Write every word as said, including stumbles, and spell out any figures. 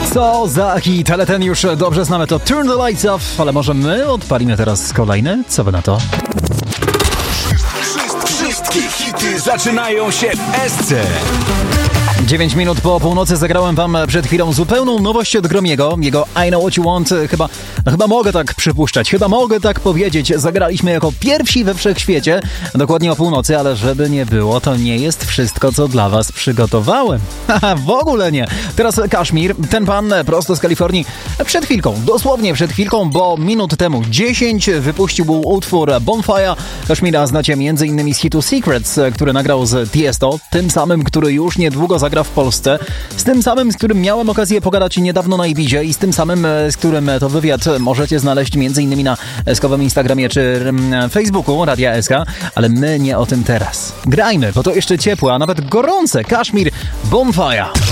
Co za hit, ale ten już dobrze znamy, to Turn the Lights Off, ale może my odpalimy teraz kolejny? Co wy na to? Wszystkie hity zaczynają się w S C. dziewięć minut po północy zagrałem wam przed chwilą zupełną nowość od Gromiego. Jego I Know What You Want, chyba, chyba mogę tak przypuszczać, chyba mogę tak powiedzieć. Zagraliśmy jako pierwsi we wszechświecie, dokładnie o północy, ale żeby nie było, to nie jest wszystko, co dla was przygotowałem. Haha, w ogóle nie. Teraz Kashmir, ten pan prosto z Kalifornii, przed chwilką, dosłownie przed chwilką, bo minut temu dziesięć wypuścił utwór Bonfire. Kashmira znacie m.in. z hitu Secrets, który nagrał z Tiesto, tym samym, który już niedługo zagra w Polsce, z tym samym, z którym miałem okazję pogadać niedawno na Ibizie i z tym samym, z którym to wywiad możecie znaleźć m.in. na eskowym Instagramie czy Facebooku Radia S K, ale my nie o tym teraz. Grajmy, bo to jeszcze ciepłe, a nawet gorące Kashmir Bonfire.